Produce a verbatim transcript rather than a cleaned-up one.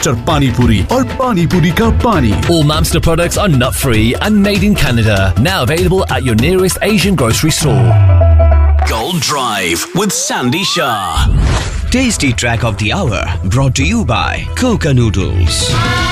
Mamster Pani Puri और Pani Puri का पानी. All Mamster products are nut-free and made in Canada. Now available at your nearest Asian grocery store. Gold Drive with Sandy Shah. Tasty track of the hour brought to you by Coca Noodles.